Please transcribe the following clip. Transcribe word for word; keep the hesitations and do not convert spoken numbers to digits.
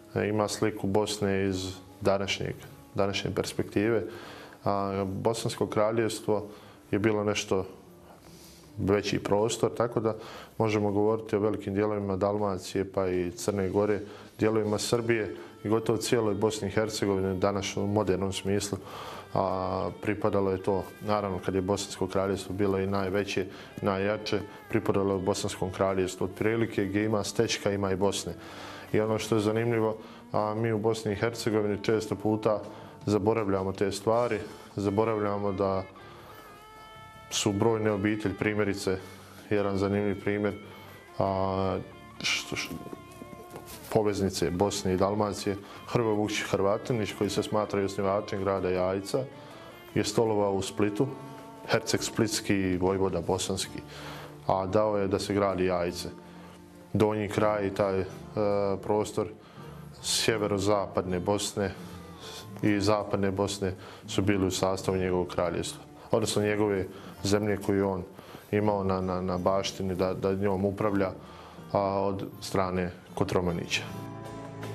ima sliku Bosne iz današnjeg, današnje perspektive. A Bosansko kraljevstvo je bilo nešto veći prostor, tako da možemo govoriti o velikim dijelovima Dalmacije pa i Crne Gore, dijelovima Srbije i gotovo cijeloj Bosni i Hercegovini danas u modernom smislu. A pripadalo je to, naravno kad je Bosansko kraljevstvo bilo i najveće, najjače, pripadalo je Bosanskom kraljevstvu. Od prilike gdje ima stečka, ima i Bosne. I ono što je zanimljivo, a mi u Bosni i Hercegovini često puta zaboravljamo te stvari, zaboravljamo da su brojne obitelji, primjerice, jedan zanimljiv primjer, a, što, što, poveznice Bosne i Dalmacije, Hrvoje Vukčić Hrvatinić, koji se smatra osnivačem grada Jajca, je stolovao u Splitu, herceg splitski i vojvoda bosanski, a dao je da se gradi Jajce. Donji kraj i taj e, prostor sjeverozapadne Bosne i zapadne Bosne su bili u sastavu njegovog kraljevstva, odnosno njegove zemlje koju on imao na, na, na baštini da, da njom upravlja a, od strane Kotromanića.